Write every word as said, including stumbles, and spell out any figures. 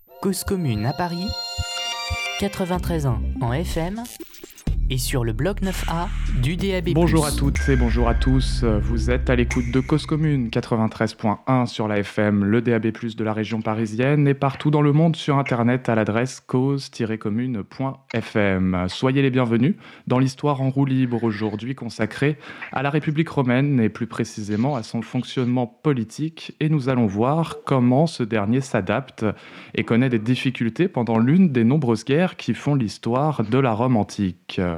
Cause commune à Paris, quatre-vingt-treize ans en F M et sur le bloc neuf A du D A B plus. Bonjour à toutes et bonjour à tous, vous êtes à l'écoute de Cause commune quatre-vingt-treize point un sur la F M, le D A B plus de la région parisienne et partout dans le monde sur internet à l'adresse cause tiret commune point f m. Soyez les bienvenus dans l'histoire en roue libre aujourd'hui consacrée à la République romaine et plus précisément à son fonctionnement politique, et nous allons voir comment ce dernier s'adapte et connaît des difficultés pendant l'une des nombreuses guerres qui font l'histoire de la Rome antique.